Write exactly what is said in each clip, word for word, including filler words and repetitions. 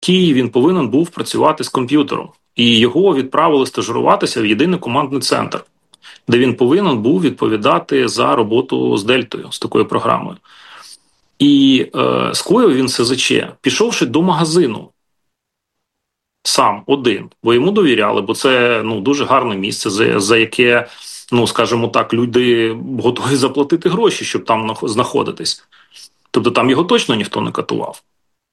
який він повинен був працювати з комп'ютером. І його відправили стажуватися в єдиний командний центр, де він повинен був відповідати за роботу з Дельтою, з такою програмою. І е, скоїв він СЗЧ, пішовши до магазину сам, один, бо йому довіряли, бо це ну, дуже гарне місце, за, за яке, ну, скажімо так, люди готові заплатити гроші, щоб там знаходитись. Тобто там його точно ніхто не катував.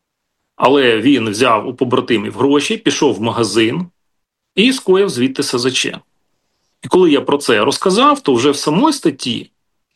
Але він взяв у побратимів гроші, пішов в магазин і скоїв звідти СЗЧ. І коли я про це розказав, то вже в самій статті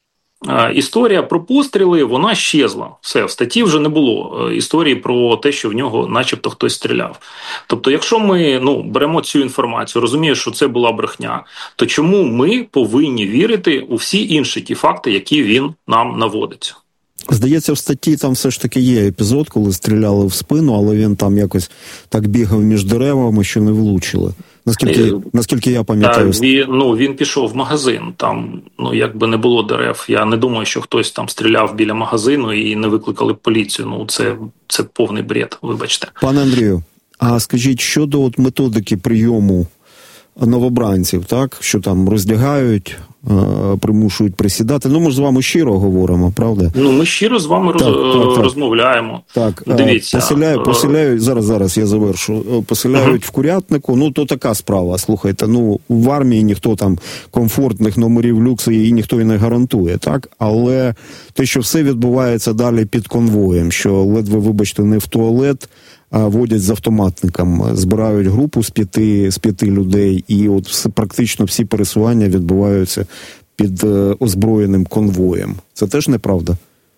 е, історія про постріли, вона щезла. Все, в статті вже не було е, історії про те, що в нього начебто хтось стріляв. Тобто, якщо ми ну, беремо цю інформацію, розуміємо, що це була брехня, то чому ми повинні вірити у всі інші ті факти, які він нам наводить? Здається, в статті там все ж таки є епізод, коли стріляли в спину, але він там якось так бігав між деревами, що не влучили. Наскільки, наскільки я пам'ятаю. Так, він, ну, він пішов в магазин, там ну, якби не було дерев. Я не думаю, що хтось там стріляв біля магазину і не викликали поліцію. Ну, це, це повний бред, вибачте. Пане Андрію, а скажіть, щодо от методики прийому новобранців, так, що там роздягають, примушують присідати. Ну, ми ж з вами щиро говоримо, правда? Ну, ми щиро з вами так, роз... так, розмовляємо. Так, дивіться. Поселяють, поселяють, зараз, зараз я завершу, поселяють uh-huh. в Курятнику, ну, то така справа, слухайте, ну, в армії ніхто там комфортних номерів люксу і ніхто і не гарантує, так? Але те, що все відбувається далі під конвоєм, що ледве, вибачте, не в туалет, а водять з автоматником, збирають групу з п'яти, з п'яти людей, і от все, практично всі пересування відбуваються під е, озброєним конвоєм. Це теж неправда?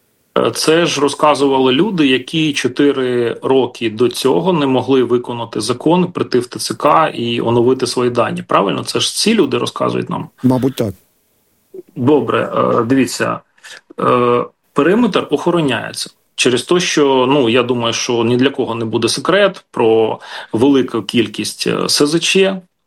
Це ж розказували люди, які чотири роки до цього не могли виконати закон, прийти в ТЦК і оновити свої дані. Правильно? Це ж ці люди розказують нам? Мабуть, так. Добре, дивіться, периметр охороняється. Через те, що, ну, я думаю, що ні для кого не буде секрет про велику кількість СЗЧ.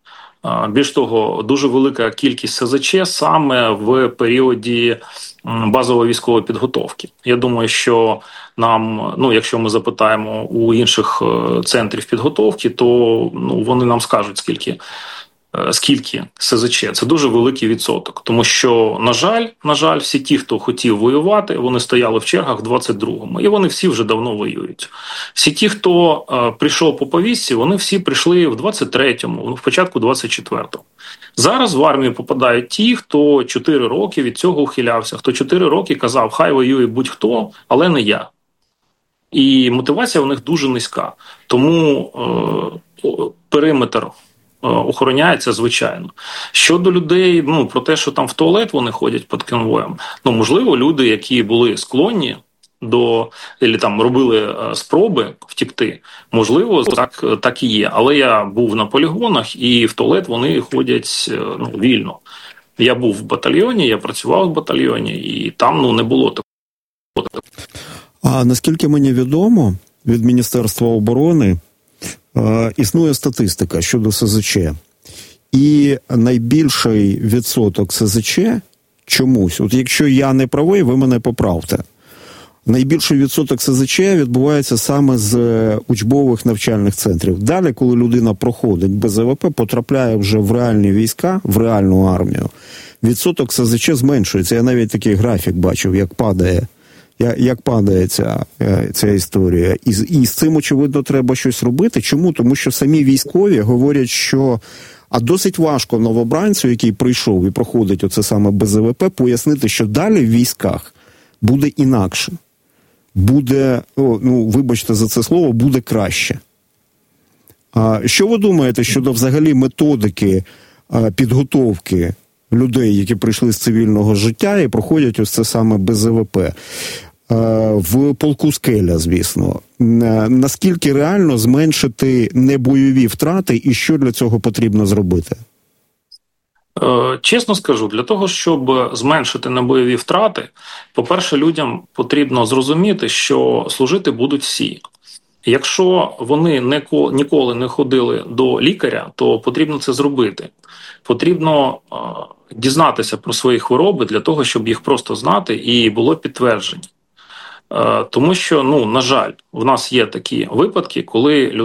Більш того, дуже велика кількість СЗЧ саме в періоді базової військової підготовки. Я думаю, що нам, ну, якщо ми запитаємо у інших центрів підготовки, то ну, вони нам скажуть, скільки скільки СЗЧ. Це дуже великий відсоток. Тому що, на жаль, на жаль, всі ті, хто хотів воювати, вони стояли в чергах в двадцять другому. І вони всі вже давно воюють. Всі ті, хто е, прийшов по повістці, вони всі прийшли в двадцять третьому, в початку двадцять четвертого. Зараз в армію попадають ті, хто чотири роки від цього ухилявся, хто чотири роки казав, хай воює будь-хто, але не я. І мотивація у них дуже низька. Тому е, периметр охороняється, звичайно. Щодо людей, ну, про те, що там в туалет вони ходять під конвоєм, ну, можливо, люди, які були склонні до, або там робили спроби втікти, можливо, так, так і є. Але я був на полігонах, і в туалет вони ходять, ну, вільно. Я був в батальйоні, я працював в батальйоні, і там, ну, не було такого. А наскільки мені відомо, від Міністерства оборони існує статистика щодо СЗЧ. І найбільший відсоток СЗЧ чомусь, от якщо я не правий, ви мене поправте, найбільший відсоток СЗЧ відбувається саме з учбових навчальних центрів. Далі, коли людина проходить без ВП, потрапляє вже в реальні війська, в реальну армію, відсоток СЗЧ зменшується. Я навіть такий графік бачив, як падає Як падає ця, ця історія. І, і з цим, очевидно, треба щось робити. Чому? Тому що самі військові говорять, що а досить важко новобранцю, який прийшов і проходить оце саме без ВП, пояснити, що далі в військах буде інакше. Буде, о, ну, вибачте за це слово, буде краще. А що ви думаєте щодо взагалі методики а, підготовки людей, які прийшли з цивільного життя і проходять ось це саме без ВП? В полку «Скеля», звісно. Наскільки реально зменшити небойові втрати і що для цього потрібно зробити? Чесно скажу, для того, щоб зменшити небойові втрати, по-перше, людям потрібно зрозуміти, що служити будуть всі. Якщо вони ніколи не ходили до лікаря, то потрібно це зробити. Потрібно дізнатися про свої хвороби для того, щоб їх просто знати і було підтвердження. Тому що, ну, на жаль, в нас є такі випадки, коли